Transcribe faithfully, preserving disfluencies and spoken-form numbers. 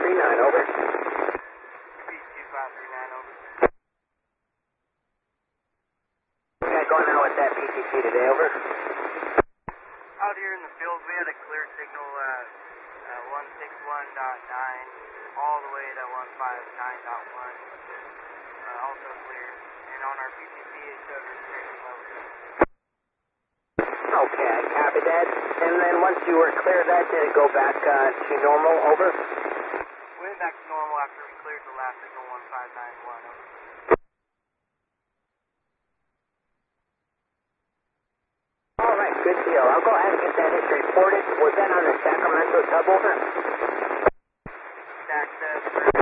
three nine, over. B T five three nine, over. Okay, going out with that P T C today, over. Out here in the field, we had a clear signal at uh, one sixty-one point nine all the way to one fifty-nine point one, which is uh, also clear. And on our P T C, it showed restriction level. Okay, I copy that. And then once you were clear of that, did it go back uh, to normal, over? Went back to normal after we cleared the last signal one five nine one, over. All right, good deal. I'll go ahead and get that issue reported. Was that on the Sacramento sub, over? Stack says